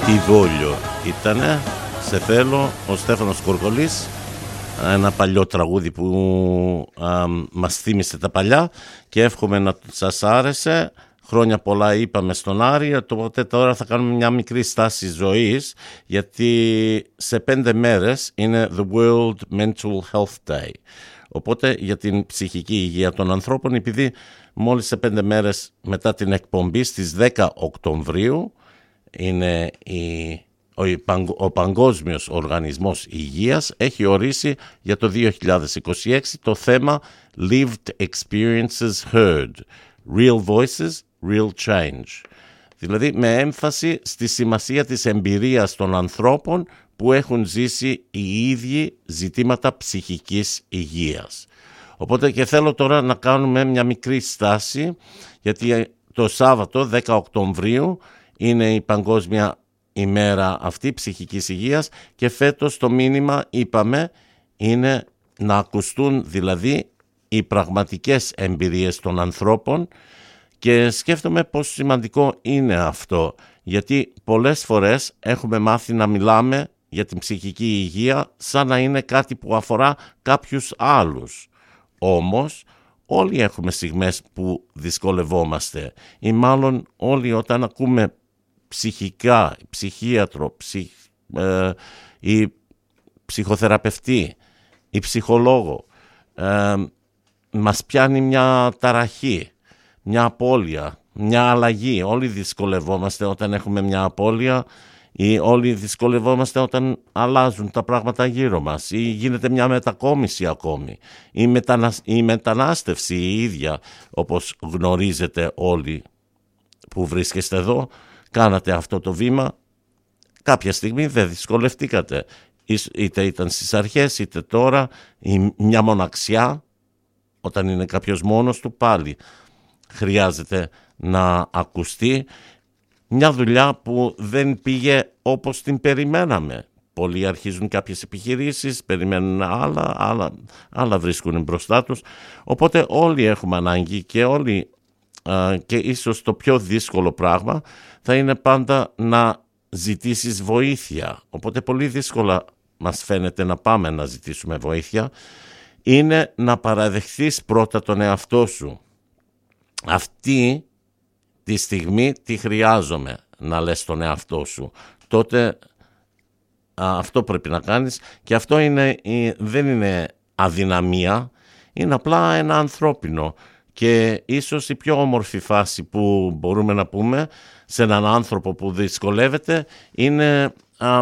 Τι Βόλιο ήτανε, σε θέλω, ο Στέφανος Κορκολής, ένα παλιό τραγούδι που μας θύμισε τα παλιά και εύχομαι να σας άρεσε. Χρόνια πολλά είπαμε στον Άρη, οπότε τώρα θα κάνουμε μια μικρή στάση ζωής, γιατί σε 5 μέρες είναι The World Mental Health Day. Οπότε για την ψυχική υγεία των ανθρώπων, επειδή μόλις σε 5 μέρες μετά την εκπομπή στις 10 Οκτωβρίου είναι ο Παγκόσμιος Οργανισμός Υγείας έχει ορίσει για το 2026 το θέμα Lived Experiences Heard, Real Voices, Real Change. Δηλαδή με έμφαση στη σημασία της εμπειρίας των ανθρώπων που έχουν ζήσει οι ίδιοι ζητήματα ψυχικής υγείας. Οπότε και θέλω τώρα να κάνουμε μια μικρή στάση, γιατί το Σάββατο 10 Οκτωβρίου είναι η Παγκόσμια ημέρα αυτή ψυχικής υγείας και φέτος το μήνυμα είπαμε είναι να ακουστούν δηλαδή οι πραγματικές εμπειρίες των ανθρώπων και σκέφτομαι πόσο σημαντικό είναι αυτό, γιατί πολλές φορές έχουμε μάθει να μιλάμε για την ψυχική υγεία σαν να είναι κάτι που αφορά κάποιους άλλους. Όμως όλοι έχουμε στιγμές που δυσκολευόμαστε ή μάλλον όλοι όταν ακούμε ψυχικά, ψυχίατρο, ή ψυχοθεραπευτή ή ψυχολόγο, μας πιάνει μια ταραχή, μια απώλεια, μια αλλαγή. Όλοι δυσκολευόμαστε όταν έχουμε μια απώλεια ή όλοι δυσκολευόμαστε όταν αλλάζουν τα πράγματα γύρω μας ή γίνεται μια μετακόμιση ακόμη. Η μετανάστευση η ίδια, όπως γνωρίζετε όλοι που βρίσκεστε εδώ, κάνατε αυτό το βήμα, κάποια στιγμή δεν δυσκολευτήκατε. Είτε ήταν στις αρχές είτε τώρα, μια μοναξιά, όταν είναι κάποιος μόνος του πάλι χρειάζεται να ακουστεί. Μια δουλειά που δεν πήγε όπως την περιμέναμε. Πολλοί αρχίζουν κάποιες επιχειρήσεις, περιμένουν άλλα βρίσκουν μπροστά τους. Οπότε όλοι έχουμε ανάγκη και όλοι, και ίσως το πιο δύσκολο πράγμα θα είναι πάντα να ζητήσεις βοήθεια. Οπότε πολύ δύσκολα μας φαίνεται να πάμε να ζητήσουμε βοήθεια. Είναι να παραδεχθείς πρώτα τον εαυτό σου. Αυτή τη στιγμή τι χρειάζομαι, να λες στον εαυτό σου. Τότε αυτό πρέπει να κάνεις και αυτό δεν είναι αδυναμία, είναι απλά ένα ανθρώπινο. Και ίσως η πιο όμορφη φάση που μπορούμε να πούμε σε έναν άνθρωπο που δυσκολεύεται είναι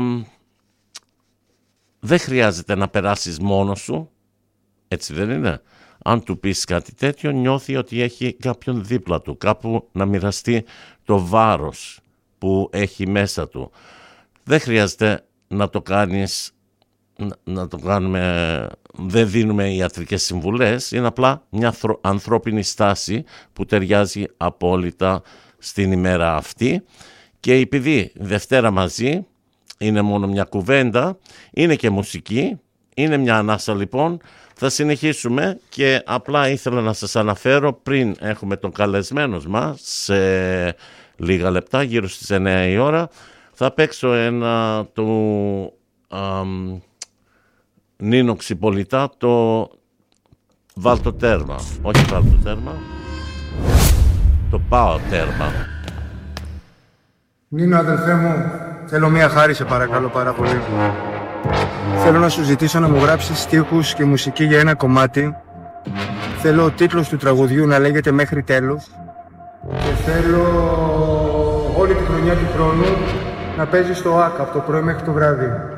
δεν χρειάζεται να περάσεις μόνος σου, έτσι δεν είναι? Αν του πεις κάτι τέτοιο νιώθει ότι έχει κάποιον δίπλα του, κάπου να μοιραστεί το βάρος που έχει μέσα του. Δεν χρειάζεται να το κάνεις, να το κάνουμε, δεν δίνουμε ιατρικές συμβουλές, είναι απλά μια ανθρώπινη στάση που ταιριάζει απόλυτα στην ημέρα αυτή. Και επειδή Δευτέρα μαζί είναι μόνο μια κουβέντα, είναι και μουσική, είναι μια ανάσα λοιπόν. Θα συνεχίσουμε και απλά ήθελα να σας αναφέρω πριν έχουμε τον καλεσμένο μας σε λίγα λεπτά, γύρω στις 9 η ώρα, θα παίξω ένα του Νίνο Ξυπολιτά, το Βάλτο Τέρμα, όχι Βάλτο Τέρμα, το Πάω Τέρμα. Νίνο αδελφέ μου, θέλω μία χάρη σε παρακαλώ πάρα πολύ. Θέλω να σου ζητήσω να μου γράψεις στίχους και μουσική για ένα κομμάτι. Θέλω ο τίτλος του τραγουδιού να λέγεται «Μέχρι τέλος» και θέλω όλη τη χρονιά του χρόνου να παίζει στο ΆΚ από το πρωί μέχρι το βράδυ.